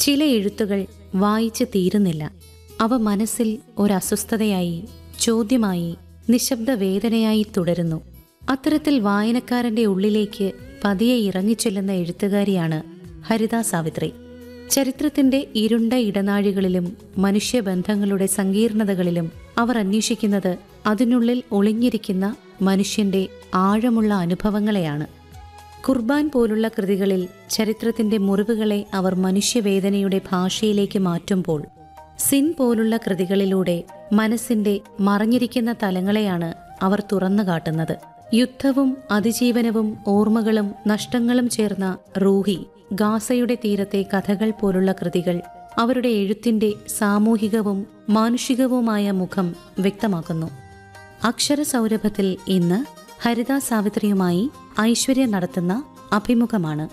ചില എഴുത്തുകൾ വായിച്ച് തീരുന്നില്ല. അവ മനസ്സിൽ ഒരസ്വസ്ഥതയായി, ചോദ്യമായി, നിശബ്ദ വേദനയായി തുടരുന്നു. അത്തരത്തിൽ വായനക്കാരന്റെ ഉള്ളിലേക്ക് പതിയെ ഇറങ്ങിച്ചെല്ലുന്ന എഴുത്തുകാരിയാണ് ഹരിത സാവിത്രി. ചരിത്രത്തിന്റെ ഇരുണ്ട ഇടനാഴികളിലും മനുഷ്യബന്ധങ്ങളുടെ സങ്കീർണതകളിലും അവർ അന്വേഷിക്കുന്നത് അതിനുള്ളിൽ ഒളിഞ്ഞിരിക്കുന്ന മനുഷ്യന്റെ ആഴമുള്ള അനുഭവങ്ങളെയാണ്. ഖുർബാൻ പോലുള്ള കൃതികളിൽ ചരിത്രത്തിന്റെ മുറിവുകളെ അവർ മനുഷ്യവേദനയുടെ ഭാഷയിലേക്ക് മാറ്റുമ്പോൾ, സിൻ പോലുള്ള കൃതികളിലൂടെ മനസ്സിന്റെ മറഞ്ഞിരിക്കുന്ന തലങ്ങളെയാണ് അവർ തുറന്നു കാട്ടുന്നത്. യുദ്ധവും അതിജീവനവും ഓർമ്മകളും നഷ്ടങ്ങളും ചേർന്ന റൂഹി, ഗാസയുടെ തീരത്തെ കഥകൾ പോലുള്ള കൃതികൾ അവരുടെ എഴുത്തിന്റെ സാമൂഹികവും മാനുഷികവുമായ മുഖം വ്യക്തമാക്കുന്നു. അക്ഷരസൗരഭത്തിൽ ഇന്ന് ഹരിത സാവിത്രിയുമായി ഐശ്വര്യ നടത്തുന്ന അഭിമുഖമാണ്.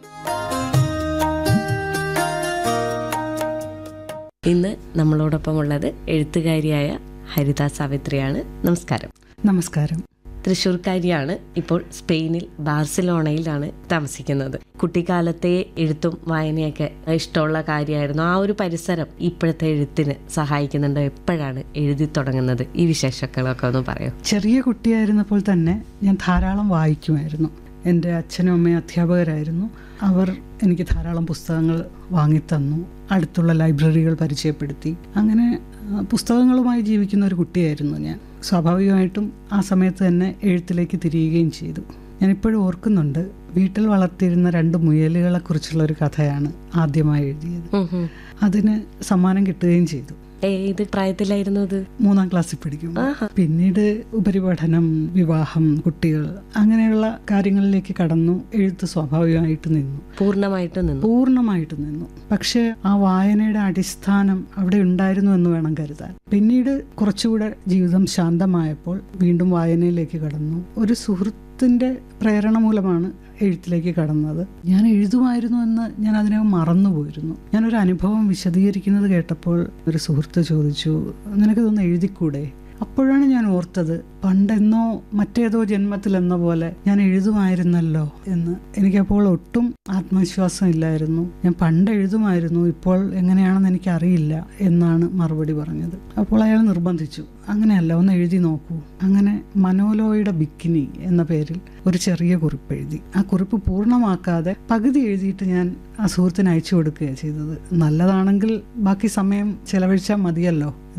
ഇന്ന് നമ്മളോടൊപ്പമുള്ളത് എഴുത്തുകാരിയായ ഹരിത സാവിത്രിയാണ്. നമസ്കാരം. നമസ്കാരം. തൃശ്ശൂർക്കാരിയാണ്. ഇപ്പോൾ സ്പെയിനിൽ ബാർസിലോണയിലാണ് താമസിക്കുന്നത്. കുട്ടിക്കാലത്തെ എഴുത്തും വായനയൊക്കെ ഇഷ്ടമുള്ള കാര്യമായിരുന്നു. ആ ഒരു പരിസരം ഇപ്പോഴത്തെ എഴുത്തിന് സഹായിക്കുന്നുണ്ടോ? എപ്പോഴാണ് എഴുതി തുടങ്ങുന്നത്? ഈ വിശേഷങ്ങളൊക്കെ ഒന്ന് പറയോ. ചെറിയ കുട്ടിയായിരുന്നപ്പോൾ തന്നെ ഞാൻ ധാരാളം വായിക്കുമായിരുന്നു. എൻ്റെ അച്ഛനും അമ്മയും അധ്യാപകരായിരുന്നു. അവർ എനിക്ക് ധാരാളം പുസ്തകങ്ങൾ വാങ്ങിത്തന്നു, അടുത്തുള്ള ലൈബ്രറികൾ പരിചയപ്പെടുത്തി. അങ്ങനെ പുസ്തകങ്ങളുമായി ജീവിക്കുന്ന ഒരു കുട്ടിയായിരുന്നു ഞാൻ. സ്വാഭാവികമായിട്ടും ആ സമയത്ത് തന്നെ എഴുത്തിലേക്ക് തിരിയുകയും ചെയ്തു. ഞാനിപ്പോഴും ഓർക്കുന്നുണ്ട്, വീട്ടിൽ വളർത്തിയിരുന്ന 2 മുയലുകളെ കുറിച്ചുള്ള ഒരു കഥയാണ് ആദ്യമായി എഴുതിയത്. അതിന് സമ്മാനം കിട്ടുകയും ചെയ്തു. ഏത് പ്രായത്തിലായിരുന്നു അത്? 3ാം ക്ലാസ്സിൽ പഠിക്കും. പിന്നീട് ഉപരിപഠനം, വിവാഹം, കുട്ടികൾ, അങ്ങനെയുള്ള കാര്യങ്ങളിലേക്ക് കടന്നു. എഴുത്ത് സ്വാഭാവികമായിട്ട് നിന്നു, പൂർണ്ണമായിട്ട് നിന്നു. പക്ഷെ ആ വായനയുടെ അടിസ്ഥാനം അവിടെ ഉണ്ടായിരുന്നു എന്ന് വേണം കരുതാൻ. പിന്നീട് കുറച്ചുകൂടെ ജീവിതം ശാന്തമായപ്പോൾ വീണ്ടും വായനയിലേക്ക് കടന്നു. ഒരു സുഹൃത്തിന്റെ പ്രേരണ മൂലമാണ് എഴുത്തിലേക്ക് കടന്നത്. ഞാൻ എഴുതുമായിരുന്നു എന്ന് ഞാൻ അതിനെ മറന്നുപോയിരുന്നു. ഞാനൊരു അനുഭവം വിശദീകരിക്കുന്നത് കേട്ടപ്പോൾ ഒരു സുഹൃത്ത് ചോദിച്ചു, നിനക്കിതൊന്ന് എഴുതിക്കൂടെ? അപ്പോഴാണ് ഞാൻ ഓർത്തത്, പണ്ടെന്നോ മറ്റേതോ ജന്മത്തിലെന്ന പോലെ ഞാൻ എഴുതുമായിരുന്നല്ലോ എന്ന്. എനിക്കപ്പോൾ ഒട്ടും ആത്മവിശ്വാസം ഇല്ലായിരുന്നു. ഞാൻ പണ്ട് എഴുതുമായിരുന്നു, ഇപ്പോൾ എങ്ങനെയാണെന്ന് എനിക്കറിയില്ല എന്നാണ് മറുപടി പറഞ്ഞത്. അപ്പോൾ അയാൾ നിർബന്ധിച്ചു, അങ്ങനെയല്ല, ഒന്ന് എഴുതി നോക്കൂ. അങ്ങനെ മനോലോയുടെ ബിക്കിനി എന്ന പേരിൽ ഒരു ചെറിയ കുറിപ്പ് എഴുതി. ആ കുറിപ്പ് പൂർണ്ണമാക്കാതെ പകുതി എഴുതിയിട്ട് ഞാൻ ആ സുഹൃത്തിന് അയച്ചു കൊടുക്കുകയാണ് ചെയ്തത്. നല്ലതാണെങ്കിൽ ബാക്കി സമയം ചെലവഴിച്ചാൽ മതിയല്ലോ